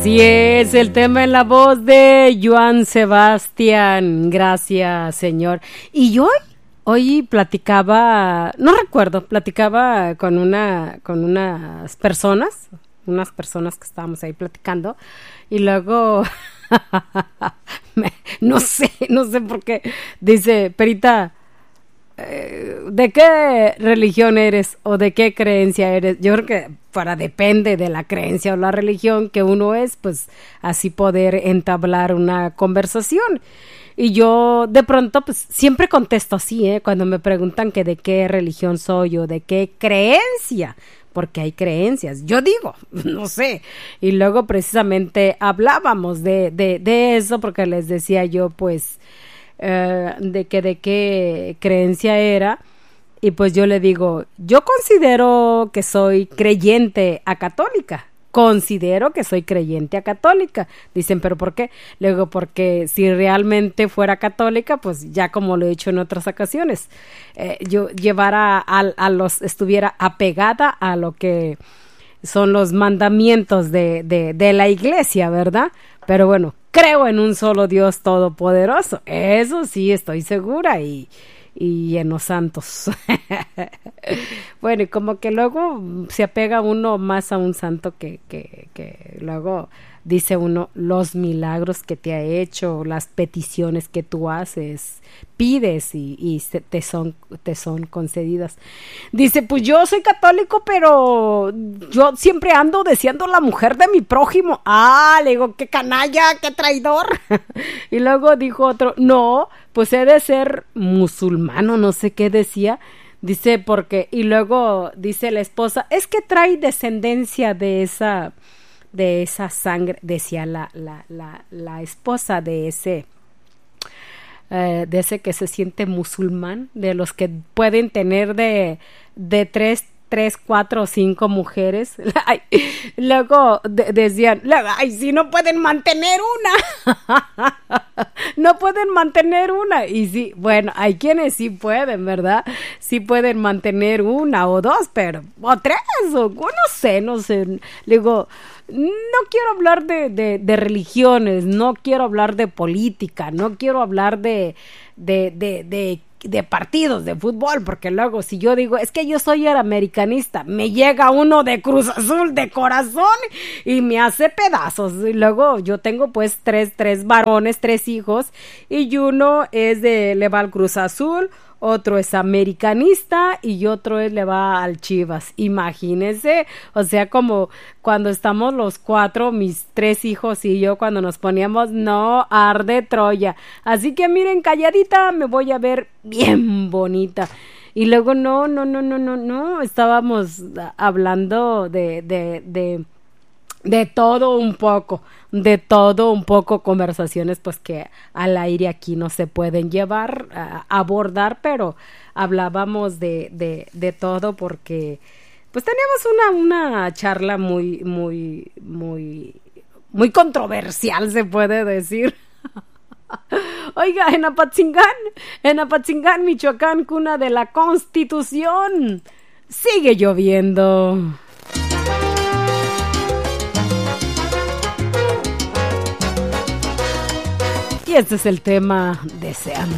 Así es, el tema en la voz de Joan Sebastián. Gracias, Señor. Y hoy platicaba, no recuerdo, platicaba con unas personas que estábamos ahí platicando, y luego no sé por qué dice: Perita, ¿de qué religión eres o de qué creencia eres? Yo creo que depende de la creencia o la religión que uno es, pues así poder entablar una conversación. Y yo de pronto pues siempre contesto así, cuando me preguntan que de qué religión soy o de qué creencia, porque hay creencias, yo digo, no sé. Y luego precisamente hablábamos de eso, porque les decía yo pues de qué creencia era, y pues yo le digo: yo considero que soy creyente a católica. Dicen: ¿pero por qué? Le digo: porque si realmente fuera católica, pues ya, como lo he dicho en otras ocasiones, yo estuviera apegada a lo que son los mandamientos de la iglesia, ¿verdad? Pero bueno, creo en un solo Dios todopoderoso, eso sí estoy segura, y en los santos. Bueno, y como que luego se apega uno más a un santo que luego dice uno los milagros que te ha hecho, las peticiones que tú haces, pides y te son concedidas. Dice: pues yo soy católico, pero yo siempre ando deseando la mujer de mi prójimo. Le digo: qué canalla, qué traidor. Y luego dijo otro: no, pues he de ser musulmano, no sé qué decía. Dice: porque, y luego dice la esposa: es que trae descendencia de esa sangre, decía la esposa de ese que se siente musulmán, de los que pueden tener de tres, 4 o 5 mujeres. Luego decían: si no pueden mantener una. No pueden mantener una. Y sí, bueno, hay quienes sí pueden, ¿verdad? Sí pueden mantener una o dos, o 3, o no sé. Le digo: no quiero hablar de religiones, no quiero hablar de política, no quiero hablar de partidos de fútbol, porque luego si yo digo: es que yo soy americanista, me llega uno de Cruz Azul de corazón y me hace pedazos. Y luego yo tengo pues tres varones, 3 hijos, y uno le va al Cruz Azul, otro es americanista y otro le va al Chivas. Imagínense, o sea, como cuando estamos los 4, mis 3 hijos y yo, cuando nos poníamos, no, arde Troya. Así que miren, calladita me voy a ver bien bonita. Y luego no, estábamos hablando de todo un poco, conversaciones pues que al aire aquí no se pueden llevar a abordar, pero hablábamos de todo, porque pues teníamos una charla muy controversial, se puede decir. Oiga, en Apatzingán, Michoacán, cuna de la Constitución, sigue lloviendo. Y este es el tema: deseando.